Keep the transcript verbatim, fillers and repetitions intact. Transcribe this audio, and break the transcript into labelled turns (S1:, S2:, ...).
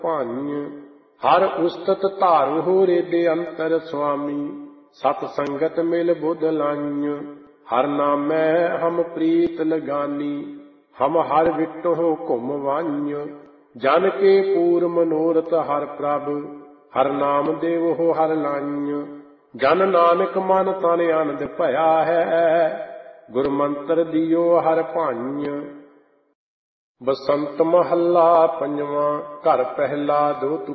S1: ਭਾਈਂ। ਹਰ ਉਸਤਤ ਧਾਰੂ ਹੋ ਰੇਦੇ ਅੰਤਰ ਸੁਆਮੀ, ਸਤ ਸੰਗਤ ਮਿਲ ਬੁੱਧ ਲਾਈਂ। ਹਰ ਨਾਮੈ ਹਮ ਪ੍ਰੀਤ ਲਗਾਨੀ, ਹਮ ਹਰ ਵਿਟਹੁ ਘੁਮ ਵਾਈਂ। ਜਨ ਕੇ ਪੂਰ ਮਨੋਰਥ ਹਰ ਪ੍ਰਭ, ਹਰ ਨਾਮ ਦੇਵਹੁ ਹਰ ਲਾਈਂ। ਜਨ ਨਾਨਕ ਮਨ ਤਨ ਆਨੰਦ ਭਇਆ ਹੈ, ਗੁਰ ਮੰਤਰ ਦਿਓ ਹਰ ਭਾਈਂ। ਬਸੰਤ ਮਹੱਲਾ ਪੰਜਵਾਂ। ਘਰ ਪਹਿਲਾ ਦੋ